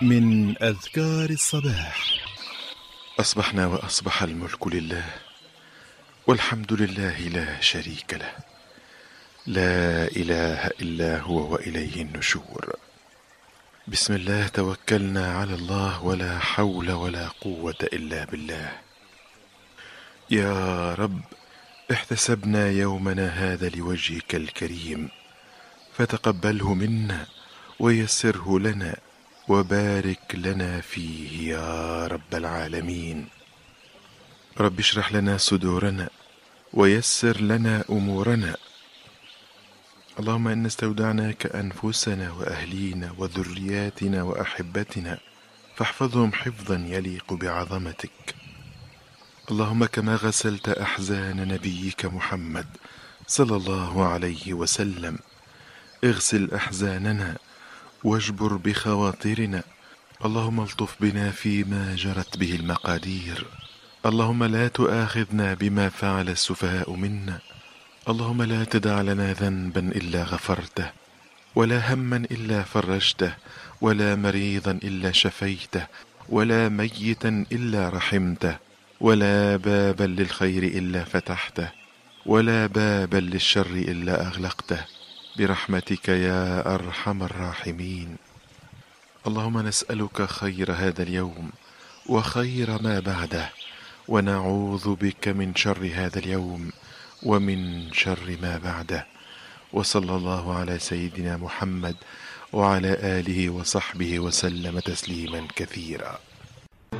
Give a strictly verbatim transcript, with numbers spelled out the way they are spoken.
من أذكار الصباح. أصبحنا وأصبح الملك لله، والحمد لله لا شريك له، لا إله إلا هو وإليه النشور. بسم الله توكلنا على الله، ولا حول ولا قوة إلا بالله. يا رب، احتسبنا يومنا هذا لوجهك الكريم، فتقبله منا ويسره لنا وبارك لنا فيه يا رب العالمين. رب اشرح لنا صدورنا ويسر لنا أمورنا. اللهم إن استودعناك أنفسنا وأهلينا وذرياتنا وأحبتنا، فاحفظهم حفظا يليق بعظمتك. اللهم كما غسلت أحزان نبيك محمد صلى الله عليه وسلم، اغسل أحزاننا واجبر بخواطرنا. اللهم الطف بنا فيما جرت به المقادير. اللهم لا تؤاخذنا بما فعل السفهاء منا. اللهم لا تدع لنا ذنبا إلا غفرته، ولا هما إلا فرجته، ولا مريضا إلا شفيته، ولا ميتا إلا رحمته، ولا بابا للخير إلا فتحته، ولا بابا للشر إلا أغلقته، برحمتك يا أرحم الراحمين. اللهم نسألك خير هذا اليوم وخير ما بعده، ونعوذ بك من شر هذا اليوم ومن شر ما بعده. وصلى الله على سيدنا محمد وعلى آله وصحبه وسلم تسليما كثيرا.